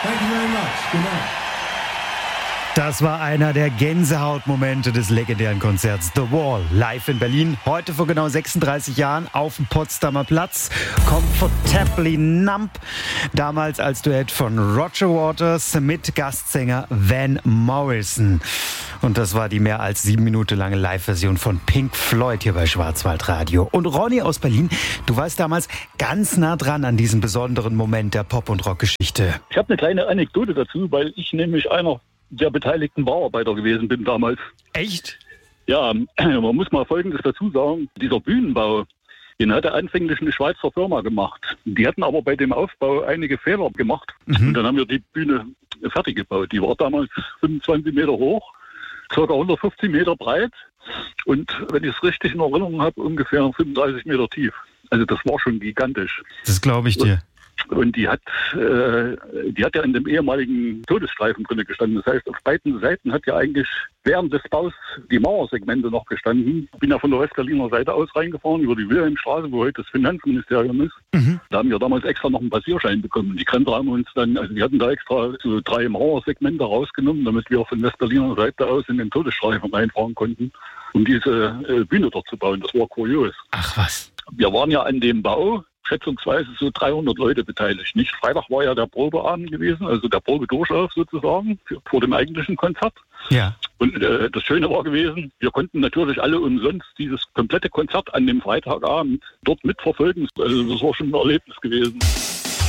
Thank you very much. Good night. Das war einer der Gänsehautmomente des legendären Konzerts The Wall, live in Berlin. Heute vor genau 36 Jahren auf dem Potsdamer Platz. Comfortably Numb. Damals als Duett von Roger Waters mit Gastsänger Van Morrison. Und das war die mehr als 7 Minuten lange Live-Version von Pink Floyd hier bei Schwarzwaldradio. Und Ronny aus Berlin, du warst damals ganz nah dran an diesem besonderen Moment der Pop- und Rockgeschichte. Ich habe eine kleine Anekdote dazu, weil ich nämlich einer der beteiligten Bauarbeiter gewesen bin damals. Echt? Ja, man muss mal Folgendes dazu sagen. Dieser Bühnenbau, den hatte anfänglich eine Schweizer Firma gemacht. Die hatten aber bei dem Aufbau einige Fehler gemacht. Und dann haben wir die Bühne fertig gebaut. Die war damals 25 Meter hoch, ca. 150 Meter breit und, wenn ich es richtig in Erinnerung habe, ungefähr 35 Meter tief. Also das war schon gigantisch. Das glaube ich dir. Und die hat ja in dem ehemaligen Todesstreifen drin gestanden. Das heißt, auf beiden Seiten hat ja eigentlich während des Baus die Mauersegmente noch gestanden. Ich bin ja von der Westberliner Seite aus reingefahren, über die Wilhelmstraße, wo heute das Finanzministerium ist. Da haben wir damals extra noch einen Passierschein bekommen. Die Grenzer haben uns dann, also die hatten da extra so 3 Mauersegmente rausgenommen, damit wir von Westberliner Seite aus in den Todesstreifen reinfahren konnten, um diese Bühne dort zu bauen. Das war kurios. Ach was. Wir waren ja an dem Bau schätzungsweise so 300 Leute beteiligt. Nicht? Freitag war ja der Probeabend gewesen, also der Probedurchlauf sozusagen vor dem eigentlichen Konzert. Ja. Und das Schöne war gewesen, wir konnten natürlich alle umsonst dieses komplette Konzert an dem Freitagabend dort mitverfolgen. Also das war schon ein Erlebnis gewesen.